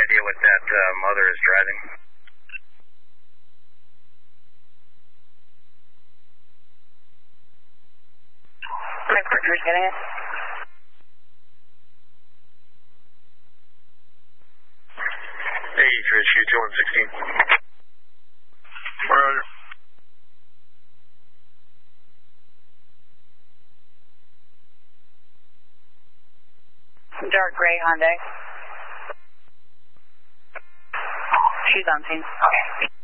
idea what that mother is driving? My partner's getting it. Hey, Trish, you 216. Where are you? Dark gray Hyundai. She's on scene. Okay.